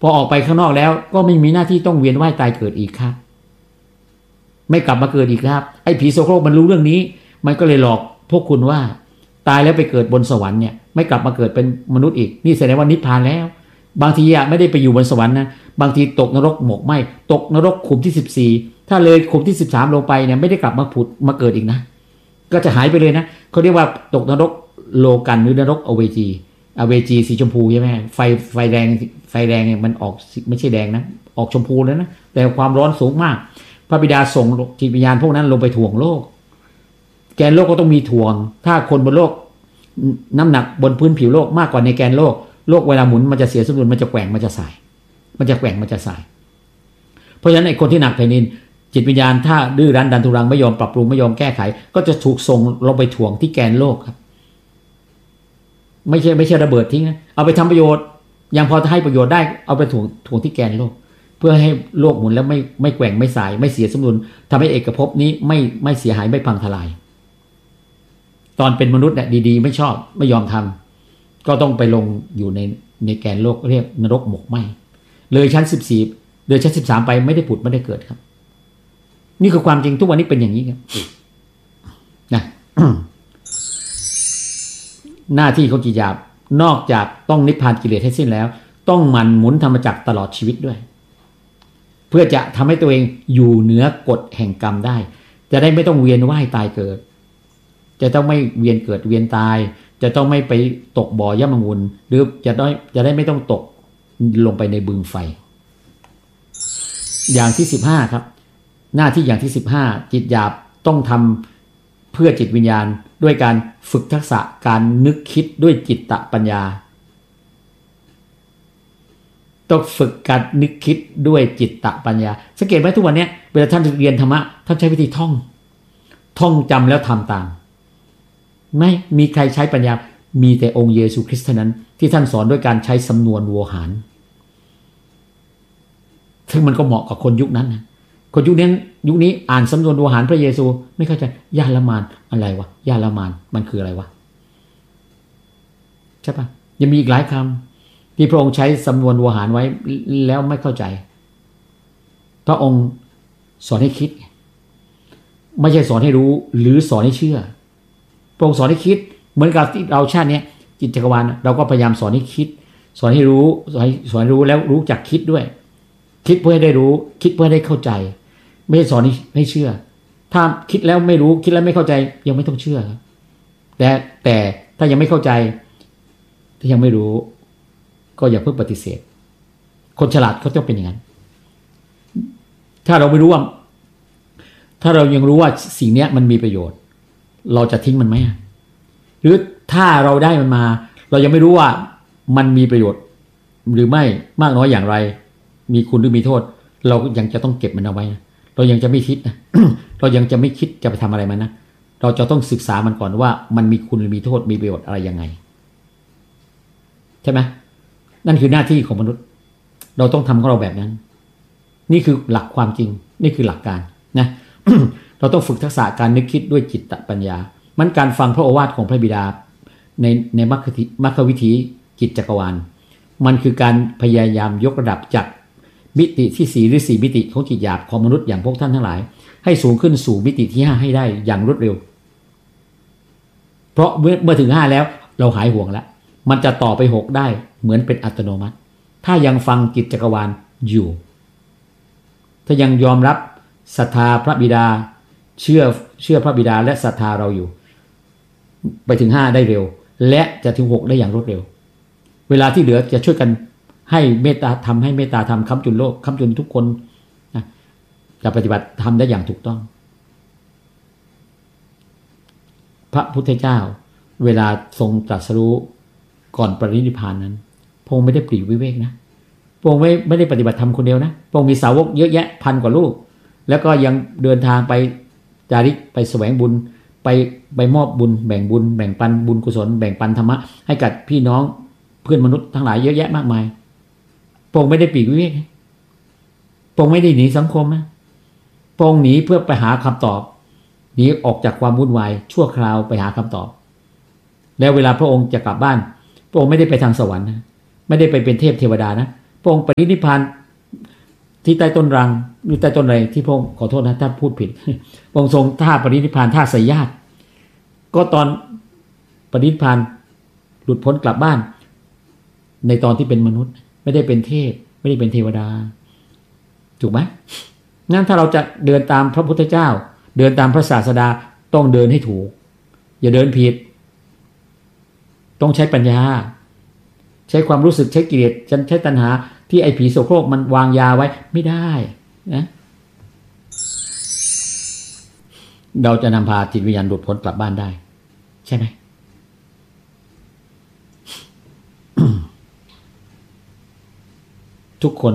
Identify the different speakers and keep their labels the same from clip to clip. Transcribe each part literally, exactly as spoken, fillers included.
Speaker 1: อออกไปข้างนอกแล้วก็ไม่มีหน้าที่ต้องเวียนว่ายตายเกิดอีกครับไม่กลับมาเกิดอีกครับไอ้ผีโสโครกมันรู้เรื่องนี้มันก็เลยหลอกพวกคุณว่าตายแล้วไปเกิดบนสวรรค์เนี่ยไม่กลับมาเกิดเป็นมนุษย์อีกนี่แสดงว่านิพพานแล้วบางทีอ่ะไม่ได้ไปอยู่บนสวรรค์นะบางทีตกนรกหมกไหมตกนรกขุมที่สิบสี่ถ้าเลยขุมที่สิบสามลงไปเนี่ยไม่ได้กลับมาผุดมาเกิดอีกนะก็จะหายไปเลยนะเขาเรียกว่าตกนรกโลกันหรือนรกอเวจีอเวจีสีชมพูใช่ไหมไฟไฟแดงไฟแดงเนี่ยมันออกไม่ใช่แดงนะออกชมพูแล้วนะแต่ความร้อนสูงมากพระบิดาส่งจิตวิญญาณพวกนั้นลงไปถ่วงโลกแกนโลกก็ต้องมีถ่วงถ้าคนบนโลกน้ำหนักบนพื้นผิวโลกมากกว่าในแกนโลกโลกเวลาหมุนมันจะเสียสมดุลมันจะแกว่งมันจะสายมันจะแกว่งมันจะสายเพราะฉะนั้นไอ้คนที่หนักแผ่นดินจิตวิญญาณถ้าดื้อรั้นดันทุรังไม่ยอมปรับปรุงไม่ยอมแก้ไขก็จะถูกส่งลงไปถ่วงที่แกนโลกครับไม่ใช่ไม่ใช่ระเบิดทิ้งนะเอาไปทำประโยชน์ยังพอจะให้ประโยชน์ได้เอาไปถ่วงถ่วงที่แกนโลกเพื่อให้โลกหมุนแล้วไม่ไม่แกว่งไม่สายไม่เสียสมดุลทำให้เอกภพนี้ไม่ไม่เสียหายไม่พังทลายตอนเป็นมนุษย์เนี่ยดีๆไม่ชอบไม่ยอมทำก็ต้องไปลงอยู่ในในแกนโลกเรียกนรกหมกไหมเลยชั้นสิบสี่เลยชั้นสิบสามไปไม่ได้ผุดไม่ได้เกิดครับนี่คือความจริงทุกวันนี้เป็นอย่างนี้ครับนะ หน้าที่ของจิตหยาบนอกจากต้องนิพพานกิเลสให้สิ้นแล้วต้องหมั่นหมุนธรรมจักรตลอดชีวิตด้วยเพื่อจะทำให้ตัวเองอยู่เหนือกฎแห่งกรรมได้จะได้ไม่ต้องเวียนว่ายตายเกิดจะต้องไม่เวียนเกิดเวียนตายจะต้องไม่ไปตกบ่อย่ำองุ่นหรือจะได้จะได้ไม่ต้องตกลงไปในบึงไฟอย่างที่สิบห้าครับหน้าที่อย่างที่สิบห้าจิตหยาบต้องทำเพื่อจิตวิญญาณด้วยการฝึกทักษะการนึกคิดด้วยจิตตปัญญาต้องฝึกการนึกคิดด้วยจิตตปัญญาสังเกตไหมทุกวันนี้เวลาท่านเรียนธรรมะท่านใช้วิธีท่องท่องจำแล้วทำตามไม่มีใครใช้ปัญญามีแต่องค์เยซูคริสต์เท่านั้นที่ท่านสอนด้วยการใช้สำนวนโวหารซึ่งมันก็เหมาะกับคนยุคนั้นนะคนยุคนี้ยุคนี้อ่านสำนวนโวหารพระเยซูไม่เข้าใจยาละมานอะไรวะยาละมานมันคืออะไรวะใช่ปะยังมีอีกหลายคำที่พระองค์ใช้สำนวนโวหารไว้แล้วไม่เข้าใจพระองค์สอนให้คิดไม่ใช่สอนให้รู้หรือสอนให้เชื่อพระองค์สอนให้คิดเหมือนกับที่เราชาตินี้จิตจักรวาลเราก็พยายามสอนให้คิดสอนให้รู้สอนให้สอนให้รู้แล้วรู้จักคิดด้วยคิดเพื่อให้ได้รู้คิดเพื่อให้ได้เข้าใจไม่ใช่สอนให้เชื่อถ้าคิดแล้วไม่รู้คิดแล้วไม่เข้าใจยังไม่ต้องเชื่อแต่แต่ถ้ายังไม่เข้าใจถ้ายังไม่รู้ก็อย่าเพิ่งปฏิเสธคนฉลาดเขาต้องเป็นอย่างนั้นถ้าเราไม่รู้ว่าถ้าเรายังรู้ว่าสิ่งนี้มันมีประโยชน์เราจะทิ้งมันไหมหรือถ้าเราได้มันมาเรายังไม่รู้ว่ามันมีประโยชน์หรือไม่มากน้อยอย่างไรมีคุณหรือมีโทษเรายังจะต้องเก็บมันเอาไว้นะเรายังจะไม่คิดนะ เรายังจะไม่คิดจะไปทำอะไรมันนะเราจะต้องศึกษามันก่อนว่ามันมีคุณหรือมีโทษมีประโยชน์อะไรยังไงใช่ไหมนั่นคือหน้าที่ของมนุษย์เราต้องทำของเราแบบนั้นนี่คือหลักความจริงนี่คือหลักการนะ เราต้องฝึกทักษะการนึกคิดด้วยจิตตปัญญามันการฟังพระโอวาทของพระบิดาในในมรรคมรรควิถีจิตจักรวาลมันคือการพยายามยกระดับจากมิติที่สี่หรือสี่มิติของจิตหยาบของมนุษย์อย่างพวกท่านทั้งหลายให้สูงขึ้นสู่มิติที่ห้าให้ได้อย่างรวดเร็วเพราะเมื่อเมื่อถึงห้าแล้วเราหายห่วงแล้วมันจะต่อไปหกได้เหมือนเป็นอัตโนมัติถ้ายังฟังจิตจักรวาลอยู่ถ้ายังยอมรับศรัทธาพระบิดาเชื่อเชื่อพระบิดาและศรัทธาเราอยู่ไปถึงห้าได้เร็วและจะถึงหกได้อย่างรวดเร็วเวลาที่เหลือจะช่วยกันให้เมตตาทำให้เมตตาทำค้ำจุนโลกค้ำจุนทุกคนนะจะปฏิบัติทำได้อย่างถูกต้องพระพุทธเจ้าเวลาทรงตรัสรู้ก่อนปรินิพพานนั้นพระองค์ไม่ได้ปลีกวิเวกนะพระองค์ไม่ไม่ได้ปฏิบัติธรรมคนเดียวนะพระองค์มีสาวกเยอะแยะพันกว่าลูกแล้วก็ยังเดินทางไปจาริกไปแสวงบุญไปไปมอบบุญแบ่งบุญแบ่งปันบุญกุศลแบ่งปันธรรมะให้กับพี่น้องเพื่อนมนุษย์ทั้งหลายเยอะแยะมากมายพระองค์ไม่ได้ปลีกวิเวกพระองค์ไม่ได้หนีสังคมนะพระองค์หนีเพื่อไปหาคำตอบหนีออกจากความวุ่นวายชั่วคราวไปหาคำตอบแล้วเวลาพระองค์จะกลับบ้านพระองค์ไม่ได้ไปทางสวรรค์นะไม่ได้ไปเป็นเทพเทวดานะพพระองค์ปรินิพพานที่ใต้ต้นรังหรือใต้ต้นอะไรที่พระองค์ขอโทษนะถ้าพูดผิดพระองค์ทรงท่าปรินิพพานท่าสยญาติก็ตอนปรินิพพานหลุดพ้นกลับบ้านในตอนที่เป็นมนุษย์ไม่ได้เป็นเทพไม่ได้เป็นเทวดาถูกไหมงั้นถ้าเราจะเดินตามพระพุทธเจ้าเดินตามพระศาสดาต้องเดินให้ถูกอย่าเดินผิดต้องใช้ปัญญาใช้ความรู้สึกใช้กิเลสฉันใช้ตัณหาที่ไอ้ผีโสโครกมันวางยาไว้ไม่ได้นะเราจะนำพาจิตวิญญาณหลุดพ้นกลับบ้านได้ใช่ไหม ทุกคน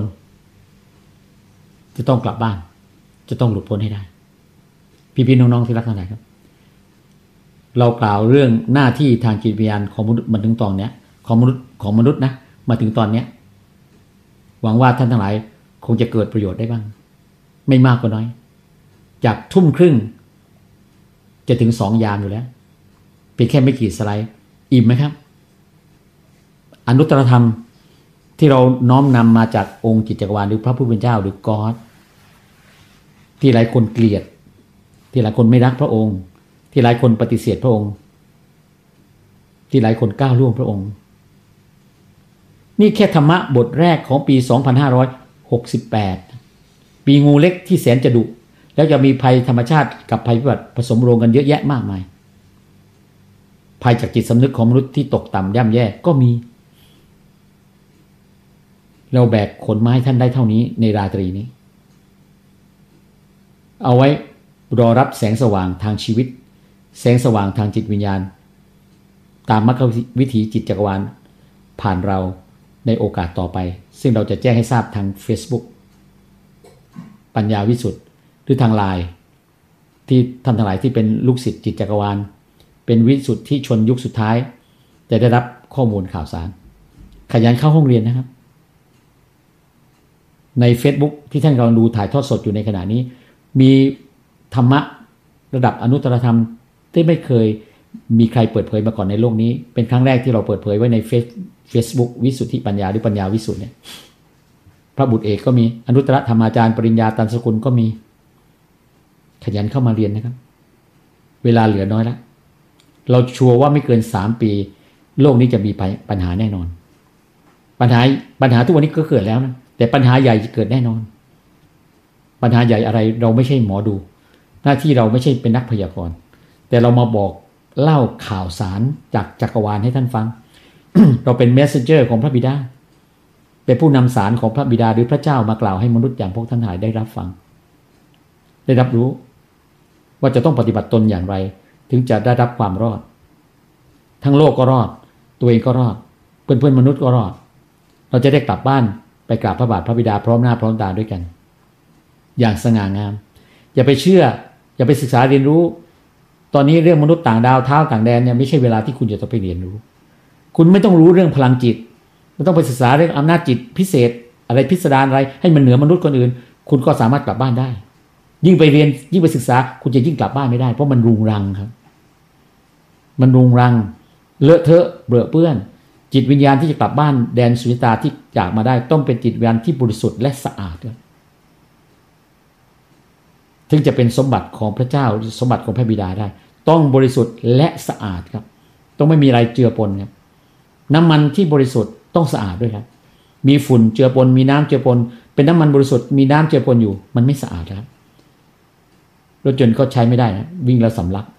Speaker 1: จะต้องกลับบ้านจะต้องหลุดพ้นให้ได้พี่ๆน้องๆที่รักทั้งหลายครับเรากล่าวเรื่องหน้าที่ทางจิตวิญญาณของมนุษย์มาถึงตอนเนี้ยของมนุษย์ของมนุษย์นะมาถึงตอนเนี้ยหวังว่าท่านทั้งหลายคงจะเกิดประโยชน์ได้บ้างไม่มากก็น้อยจากทุ่มครึ่งจะถึงสองยามอยู่แล้วเป็นแค่ไม่กี่สไลด์อิ่มไหมครับอนุตตรธรรมที่เราน้อมนำมาจากองค์จิตจักรวาลหรือพระผู้เป็นเจ้าหรือก๊อดที่หลายคนเกลียดที่หลายคนไม่รักพระองค์ที่หลายคนปฏิเสธพระองค์ที่หลายคนก้าวล่วงพระองค์นี่แค่ธรรมะบทแรกของปีสองพันห้าร้อยหกสิบแปดปีงูเล็กที่แสนจะดุแล้วจะมีภัยธรรมชาติกับภัยพิบัติผสมโรงกันเยอะแยะมากมายภัยจากจิตสำนึกของมนุษย์ที่ตกต่ำย่ำแย่ก็มีเราแบกขนไม้ท่านได้เท่านี้ในราตรีนี้เอาไว้รอรับแสงสว่างทางชีวิตแสงสว่างทางจิตวิญญาณตามมรรควิถีจิตจักรวาลผ่านเราในโอกาสต่อไปซึ่งเราจะแจ้งให้ทราบทาง Facebook ปัญญาวิสุทธิ์หรือทางไลน์ที่ท่านทั้งหลายที่เป็นลูกศิษย์จิตจักรวาลเป็นวิสุทธิชนยุคสุดท้ายจะได้รับข้อมูลข่าวสารขยันเข้าห้องเรียนนะครับใน Facebook ที่ท่านกำลังดูถ่ายทอดสดอยู่ในขณะนี้มีธรรมะระดับอนุตตรธรรมที่ไม่เคยมีใครเปิดเผยมาก่อนในโลกนี้เป็นครั้งแรกที่เราเปิดเผยไว้ใน Facebook วิสุทธิปัญญาหรือปัญญาวิสุทธิ์เนี่ยพระบุตรเอกก็มีอนุตตรธรรมาจารย์ปริญญาตันสกุลก็มีขยันเข้ามาเรียนนะครับเวลาเหลือน้อยแล้วเราชัวร์ว่าไม่เกินสามปีโลกนี้จะมีปัญหาแน่นอนปัญหาปัญหาทุกวันนี้ก็เกิดแล้วนะแต่ปัญหาใหญ่จะเกิดแน่นอนปัญหาใหญ่อะไรเราไม่ใช่หมอดูหน้าที่เราไม่ใช่เป็นนักพยากรณ์แต่เรามาบอกเล่าข่าวสารจากจักรวาลให้ท่านฟัง เราเป็น messenger ของพระบิดาเป็นผู้นำสารของพระบิดาหรือพระเจ้ามากล่าวให้มนุษย์อย่างพวกท่านหลายได้รับฟังได้รับรู้ว่าจะต้องปฏิบัติตนอย่างไรถึงจะได้รับความรอดทั้งโลกก็รอดตัวเองก็รอดเพื่อนๆมนุษย์ก็รอดเราจะได้กลับบ้านไปกราบพระบาทพระบิดาพร้อมหน้าพร้อมตาด้วยกันอย่างสง่างามอย่าไปเชื่ออย่าไปศึกษาเรียนรู้ตอนนี้เรื่องมนุษย์ต่างดาวเท้าต่างแดนเนี่ยไม่ใช่เวลาที่คุณจะต้องไปเรียนรู้คุณไม่ต้องรู้เรื่องพลังจิตไม่ต้องไปศึกษาเรื่องอำนาจจิตพิเศษอะไรพิสดารอะไรให้มันเหนือมนุษย์คนอื่นคุณก็สามารถกลับบ้านได้ยิ่งไปเรียนยิ่งไปศึกษาคุณจะยิ่งกลับบ้านไม่ได้เพราะมันรุงรังครับมันรุงรังเลอะเทอะเบื่อเปื้อนจิตวิญญาณที่จะกลับบ้านแดนสุญญตาที่จากมาได้ต้องเป็นจิตวิญญาณที่บริสุทธิ์และสะอาดครับถึงจะเป็นสมบัติของพระเจ้าสมบัติของพระบิดาได้ต้องบริสุทธิ์และสะอาดครับต้องไม่มีอะไรเจือปนครับน้ำมันที่บริสุทธิ์ต้องสะอาดด้วยครับมีฝุ่นเจือปนมีน้ำเจือปนเป็นน้ำมันบริสุทธิ์มีน้ำเจือปนอยู่มันไม่สะอาดครับรถยนต์ก็ใช้ไม่ได้นะวิ่งแล้วสำลัก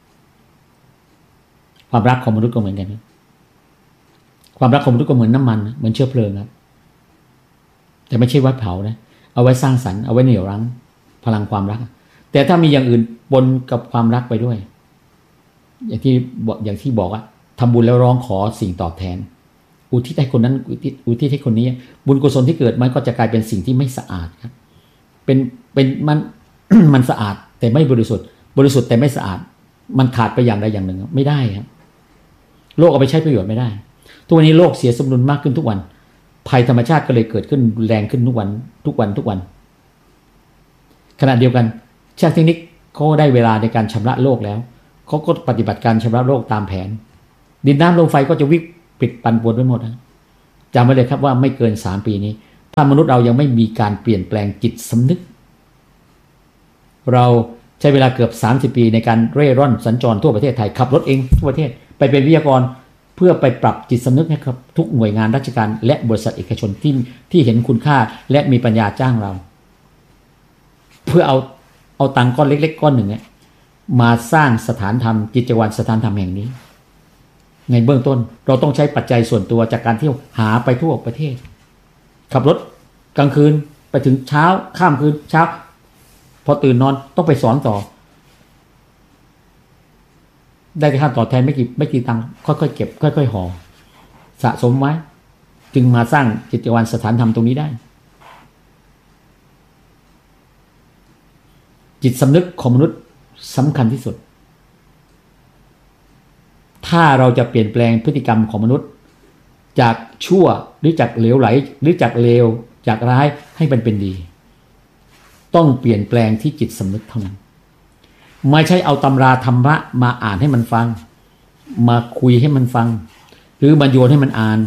Speaker 1: ความรักของมนุษย์ก็เหมือนกันนะความรักของมนุษย์ก็เหมือนน้ำมันเหมือนเชื้อเพลิงครับแต่ไม่ใช่ไว้เผานะเอาไว้สร้างสรรค์เอาไว้เหนี่ยวรั้งพลังความรักแต่ถ้ามีอย่างอื่นปนกับความรักไปด้วยอย่างที่บอกอย่างที่บอกอะทำบุญแล้วร้องขอสิ่งตอบแทนอุทิศให้คนนั้นอุทิศอุทิศให้คนนี้บุญกุศลที่เกิดมันก็จะกลายเป็นสิ่งที่ไม่สะอาดครับเป็นเป็นมัน มันสะอาดแต่ไม่บริสุทธิ์บริสุทธิ์แต่ไม่สะอาดมันขาดไปอย่างใดอย่างหนึ่งไม่ได้ครับโลกเอาไปใช้ประโยชน์ไม่ได้ทุกวันนี้โลกเสียสมดุลมากขึ้นทุกวันภัยธรรมชาติก็เลยเกิดขึ้นแรงขึ้นทุกวันทุกวันทุกวันขณะเดียวกันชาติเทคนิคเขาได้เวลาในการชำระโลกแล้วเขาก็ปฏิบัติการชำระโลกตามแผนดินน้ำลมไฟก็จะวิกฤตปั่นป่วนไปหมดนะจำไว้เลยครับว่าไม่เกินสามปีนี้ถ้ามนุษย์เรายังไม่มีการเปลี่ยนแปลงจิตสำนึกเราใช้เวลาเกือบสามสิบปีในการเร่ร่อนสัญจรทั่วประเทศไทยขับรถเองทั่วประเทศไปเป็นวิทยากรเพื่อไปปรับจิตสำนึกให้ครับทุกหน่วยงานราชการและบริษัทเอกชนที่ที่เห็นคุณค่าและมีปัญญาจ้างเราเพื่อเอาเอาตังค์ก้อนเล็กๆก้อนหนึ่งเนี่ยมาสร้างสถานธรรมกิจวัตรสถานธรรมแห่งนี้ในเบื้องต้นเราต้องใช้ปัจจัยส่วนตัวจากการเที่ยวหาไปทั่วประเทศขับรถกลางคืนไปถึงเช้าข้ามคืนเช้าพอตื่นนอนต้องไปสอนต่อได้ค่าตอบแทนไม่กี่ไม่กี่ตังค์ค่อยๆเก็บค่อยๆห่อสะสมไว้จึงมาสร้างกิจวัตรสถานธรรมตรงนี้ได้จิตสำนึกของมนุษย์สำคัญที่สุดถ้าเราจะเปลี่ยนแปลงพฤติกรรมของมนุษย์จากชั่วหรือจากเหลวไหลหรือจากเลวจากร้ายให้มันเป็นดีต้องเปลี่ยนแปลงที่จิตสำนึกเท่านั้นไม่ใช่เอาตำราธรรมะมาอ่านให้มันฟังมาคุยให้มันฟังหรือมาโยนให้มันอ่าน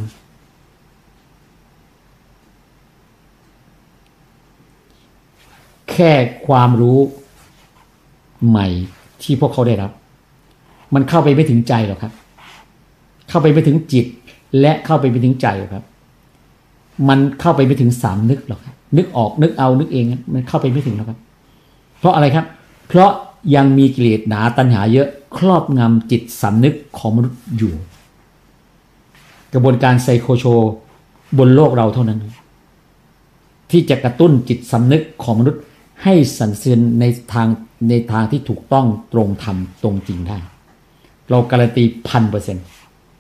Speaker 1: แค่ความรู้ใหม่ที่พวกเขาได้รับมันเข้าไปไม่ถึงใจหรอกครับเข้าไปไม่ถึงจิตและเข้าไปไม่ถึงใจหรอกครับมันเข้าไปไม่ถึงสามนึกหรอกครับนึกออกนึกเอานึกเองมันเข้าไปไม่ถึงหรอกครับเพราะอะไรครับเพราะยังมีกิเลสหนาตัณหาเยอะครอบงำจิตสำนึกของมนุษย์อยู่กระบวนการไซโคโชบนโลกเราเท่านั้นที่จะกระตุ้นจิตสำนึกของมนุษย์ให้สันเสริญในทางในทางที่ถูกต้องตรงธรรมตรงจริงได้เราการันตีพันเปอร์เซ็นต์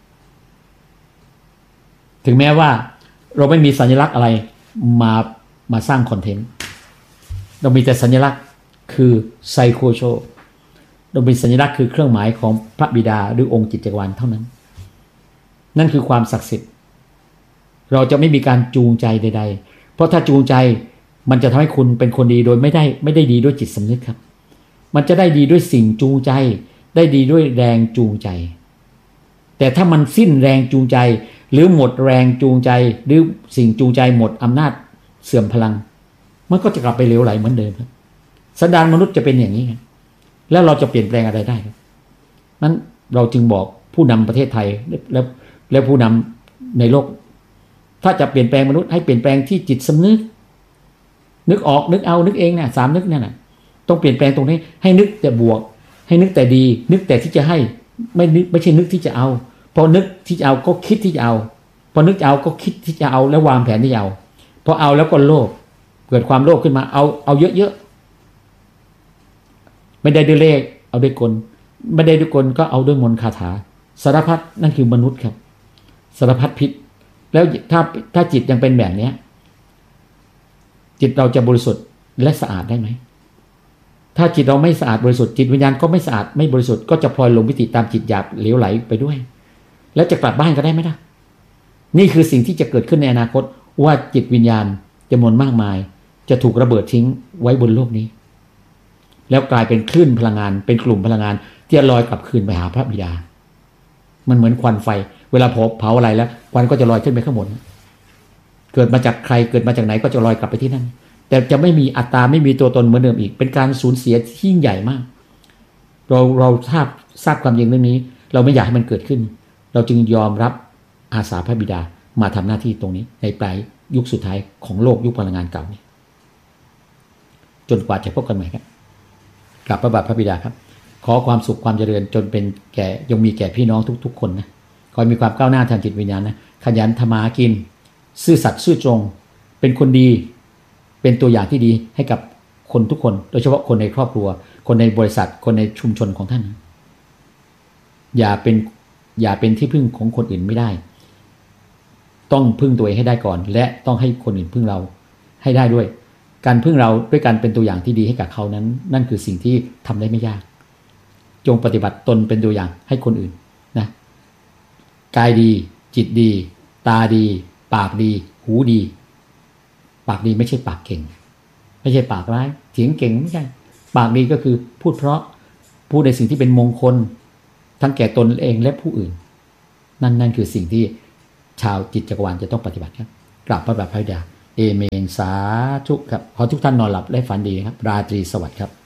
Speaker 1: ถึงแม้ว่าเราไม่มีสัญลักษณ์อะไรมามาสร้างคอนเทนต์เรามีแต่สัญลักษณ์คือไซโคโชเรามีสัญลักษณ์คือเครื่องหมายของพระบิดาหรือองค์จิตจักรวาลเท่านั้นนั่นคือความศักดิ์สิทธิ์เราจะไม่มีการจูงใจใดๆเพราะถ้าจูงใจมันจะทำให้คุณเป็นคนดีโดยไม่ได้ไม่ได้ดีด้วยจิตสำนึกครับมันจะได้ดีด้วยสิ่งจูงใจได้ดีด้วยแรงจูงใจแต่ถ้ามันสิ้นแรงจูงใจหรือหมดแรงจูงใจหรือสิ่งจูงใจหมดอำนาจเสื่อมพลังมันก็จะกลับไปเหลวไหลเหมือนเดิมครับสันดานมนุษย์จะเป็นอย่างนี้ไงแล้วเราจะเปลี่ยนแปลงอะไรได้ครับนั้นเราจึงบอกผู้นำประเทศไทยและและผู้นำในโลกถ้าจะเปลี่ยนแปลงมนุษย์ให้เปลี่ยนแปลงที่จิตสำนึกนึกออกนึกเอานึกเองเนี่ยสามนึกเนี่ยนะต้องเปลี่ยนแปลงตรงนี้ให้นึกแต่บวกให้นึกแต่ดีนึกแต่ที่จะให้ไม่นึกไม่ใช่นึกที่จะเอาพอนึกที่จะเอาก็คิดที่จะเอาพอนึกจะเอาก็คิดที่จะเอาแล้ววางแผนที่จะเอาพอเอาแล้วก็โลภเกิดความโลภขึ้นมาเอาเอาเยอะๆไม่ได้ด้วยเลขเอาด้วยกลไม่ได้ด้วยกลก็เอาด้วยมนต์คาถาสารพัดนั่นคือมนุษย์ครับสารพัดพิษแล้วถ้าถ้าจิตยังเป็นแบบนี้จิตเราจะบริสุทธิ์และสะอาดได้ไหมถ้าจิตเราไม่สะอาดบริสุทธิ์จิตวิญญาณก็ไม่สะอาดไม่บริสุทธิ์ก็จะพลอยลงวิถีตามจิตหยาบเหลวไหลไปด้วยแล้วจะกลับบ้านก็ได้ไหมล่ะนี่คือสิ่งที่จะเกิดขึ้นในอนาคตว่าจิตวิญญาณจำนวนมากมายจะถูกระเบิดทิ้งไว้บนโลกนี้แล้วกลายเป็นคลื่นพลังงานเป็นกลุ่มพลังงานที่ลอยกลับคืนไปหาพระบิดามันเหมือนควันไฟเวลาเผาเผาอะไรแล้วควันก็จะลอยขึ้นไปข้างบนเกิดมาจากใครเกิดมาจากไหนก็จะลอยกลับไปที่นั่นแต่จะไม่มีอัตตาไม่มีตัวตนเหมือนเดิมอีกเป็นการสูญเสียที่ยิ่งใหญ่มากเราเราทราบทราบความจริงเรื่องนี้เราไม่อยากให้มันเกิดขึ้นเราจึงยอมรับอาสาพระบิดามาทำหน้าที่ตรงนี้ในปลายยุคสุดท้ายของโลกยุคพลังงานเก่านี้จนกว่าจะพบกันใหม่ครับกราบพระบาทพระบิดาครับขอความสุขความเจริญจนเป็นแก่ยังมีแก่พี่น้องทุกๆคนนะขอมีความก้าวหน้าทางจิตวิญญาณนะขยันทำมาหากินซื่อสัตย์ซื่อตรงเป็นคนดีเป็นตัวอย่างที่ดีให้กับคนทุกคนโดยเฉพาะคนในครอบครัวคนในบริษัทคนในชุมชนของท่านอย่าเป็นอย่าเป็นที่พึ่งของคนอื่นไม่ได้ต้องพึ่งตัวเองให้ได้ก่อนและต้องให้คนอื่นพึ่งเราให้ได้ด้วยการพึ่งเราด้วยการเป็นตัวอย่างที่ดีให้กับเขานั้นนั่นคือสิ่งที่ทำได้ไม่ยากจงปฏิบัติตนเป็นตัวอย่างให้คนอื่นนะกายดีจิตดีตาดีปากดีหูดีปากดีไม่ใช่ปากเก่งไม่ใช่ปากร้ายเถียงเก่งไม่ใช่ปากดีก็คือพูดเพราะพูดในสิ่งที่เป็นมงคลทั้งแก่ตนเองและผู้อื่นนั่นนั่นคือสิ่งที่ชาวจิตจักรวาลจะต้องปฏิบัติครับกราบพระบาทพระบิดาเอเมนสาธุครับขอทุกท่านนอนหลับและฝันดีครับราตรีสวัสดิ์ครับ